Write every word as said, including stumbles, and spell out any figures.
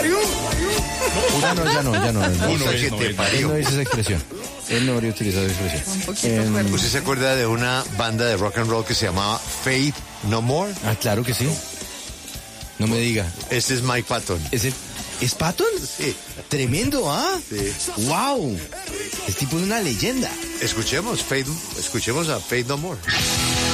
parió? Ya no, ya no, ya no. no. Puta que te Él parió. no dice esa expresión. Él no habría utilizado esa expresión. Un poquito Em, fuerte. ¿Usted se acuerda de una banda de rock and roll que se llamaba Faith No More? Ah, claro que sí. No me diga. Este es Mike Patton. ¿Es, el, ¿es Patton? Sí. Tremendo, ¿ah? Sí. ¡Wow! Es tipo de una leyenda. Escuchemos, Faith, escuchemos a Faith No More.